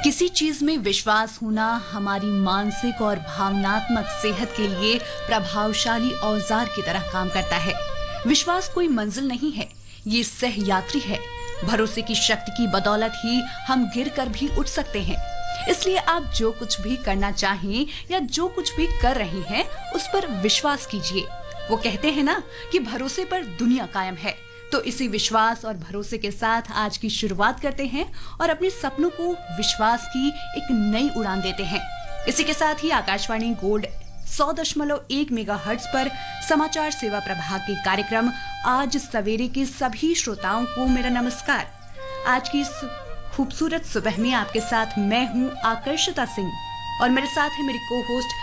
किसी चीज में विश्वास होना हमारी मानसिक और भावनात्मक सेहत के लिए प्रभावशाली औजार की तरह काम करता है। विश्वास कोई मंजिल नहीं है, ये सह यात्री है। भरोसे की शक्ति की बदौलत ही हम गिरकर भी उठ सकते हैं। इसलिए आप जो कुछ भी करना चाहें या जो कुछ भी कर रहे हैं, उस पर विश्वास कीजिए। वो कहते हैं ना कि भरोसे पर दुनिया कायम है। तो इसी विश्वास और भरोसे के साथ आज की शुरुआत करते हैं और अपने सपनों को विश्वास की एक नई उड़ान देते हैं। इसी के साथ ही आकाशवाणी गोल्ड 100.1 मेगाहर्ट्ज पर समाचार सेवा प्रभाग के कार्यक्रम आज सवेरे के सभी श्रोताओं को मेरा नमस्कार। आज की इस खूबसूरत सुबह में आपके साथ मैं हूं आकर्षिता सिंह और मेरे साथ है मेरी को होस्ट